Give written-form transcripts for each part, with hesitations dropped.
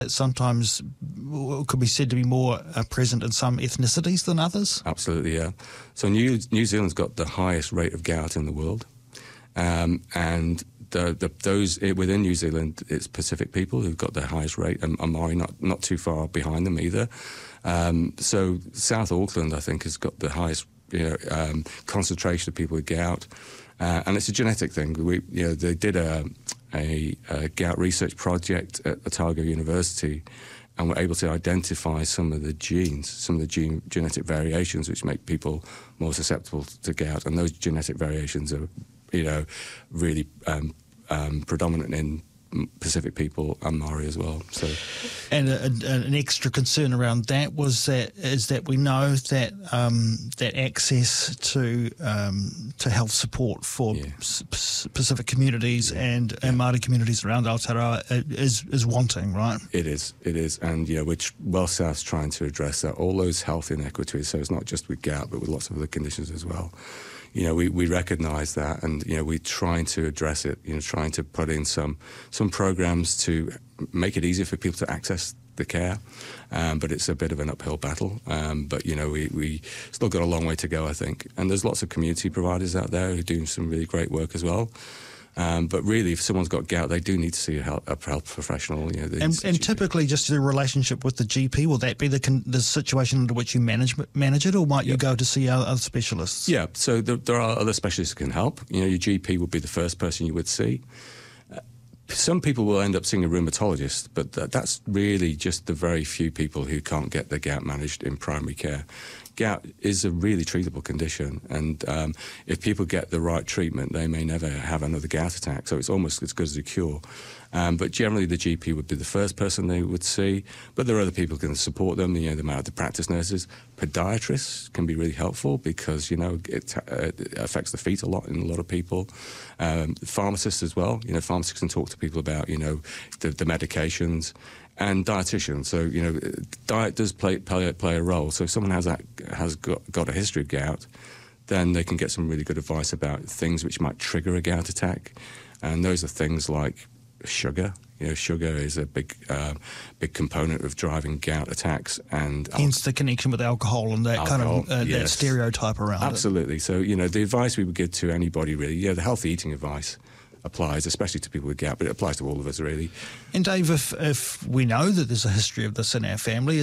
It sometimes could be said to be more present in some ethnicities than others. Absolutely, yeah. So New Zealand's got the highest rate of gout in the world, and those within New Zealand, it's Pacific people who've got the highest rate, and Maori not too far behind them either. So South Auckland, I think, has got the highest concentration of people with gout, and it's a genetic thing. They did a gout research project at Otago University, and were able to identify some of the genetic variations which make people more susceptible to gout, and those genetic variations are, really predominant in Pacific people and Maori as well. So, and an extra concern around that is that we know that that access to health support for Pacific communities and Māori communities around Aotearoa is wanting, right? It is, and which Wellth South's trying to address that, all those health inequities. So it's not just with gout, but with lots of other conditions as well. We recognise that, and we're trying to address it. Trying to put in some programs to make it easier for people to access the care, but it's a bit of an uphill battle. But we still got a long way to go, I think. And there's lots of community providers out there who are doing some really great work as well. But really, if someone's got gout, they do need to see a health professional. And typically, just the relationship with the GP, will that be the situation under which you manage it, or might you go to see other specialists? Yeah, so there are other specialists who can help. Your GP would be the first person you would see. Some people will end up seeing a rheumatologist, but that's really just the very few people who can't get their gout managed in primary care. Gout is a really treatable condition, and if people get the right treatment, they may never have another gout attack, so it's almost as good as a cure. But generally, the GP would be the first person they would see, but there are other people who can support them. They might have the practice nurses. Podiatrists can be really helpful because, it affects the feet a lot in a lot of people. Pharmacists as well. Pharmacists can talk to people about, the medications. And dietitians. So, diet does play a role. So if someone has got a history of gout, then they can get some really good advice about things which might trigger a gout attack. And those are things like sugar. Sugar is a big component of driving gout attacks, and hence the connection with alcohol and that kind of that stereotype around Absolutely. it. So the advice we would give to anybody really, the healthy eating advice applies, especially to people with gout, but it applies to all of us really. And Dave, if we know that there's a history of this in our family,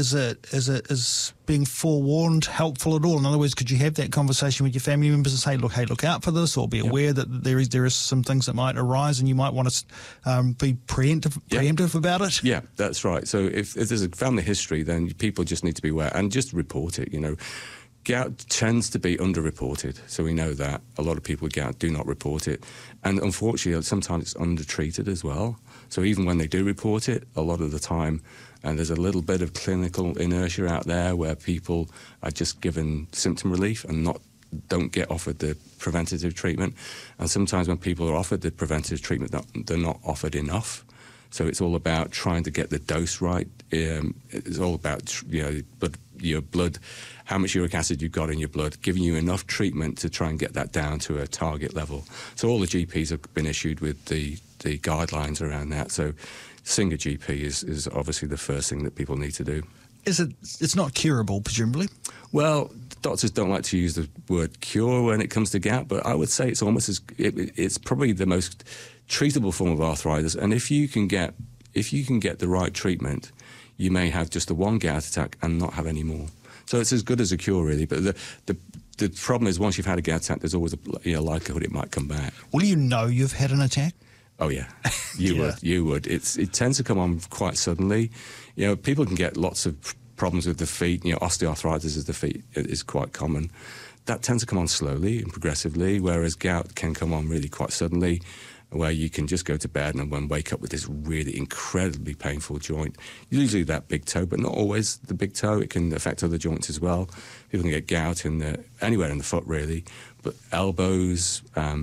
is being forewarned helpful at all? In other words, could you have that conversation with your family members and say, look out for this, or be aware that there is some things that might arise and you might want to be preemptive about it? Yeah, that's right. So if there's a family history, then people just need to be aware and just report it, Gout tends to be underreported, so we know that a lot of people with gout do not report it. And unfortunately, sometimes it's undertreated as well. So even when they do report it, a lot of the time, and there's a little bit of clinical inertia out there where people are just given symptom relief and don't get offered the preventative treatment. And sometimes when people are offered the preventative treatment, they're not offered enough. So it's all about trying to get the dose right. It's all about your blood, how much uric acid you've got in your blood, giving you enough treatment to try and get that down to a target level. So all the GPs have been issued with the guidelines around that. So seeing a GP is obviously the first thing that people need to do. It's not curable, presumably? Well, doctors don't like to use the word cure when it comes to gout, but I would say it's almost it's probably the most treatable form of arthritis. And if you can get the right treatment, you may have just the one gout attack and not have any more. So it's as good as a cure, really. But the problem is, once you've had a gout attack, there's always a likelihood it might come back. Will you know you've had an attack? Oh yeah, you would. It tends to come on quite suddenly. People can get lots of problems with the feet. Osteoarthritis of the feet is quite common. That tends to come on slowly and progressively, whereas gout can come on really quite suddenly, where you can just go to bed and then wake up with this really incredibly painful joint. Usually that big toe, but not always the big toe. It can affect other joints as well. People can get gout anywhere in the foot, really. But elbows,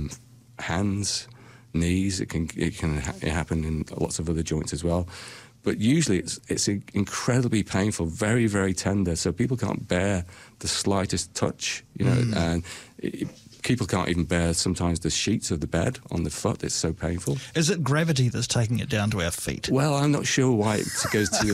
hands, knees, it can happen in lots of other joints as well. But usually it's incredibly painful, very, very tender, so people can't bear the slightest touch, and People can't even bear sometimes the sheets of the bed on the foot. It's so painful. Is it gravity that's taking it down to our feet? Well, I'm not sure why it goes to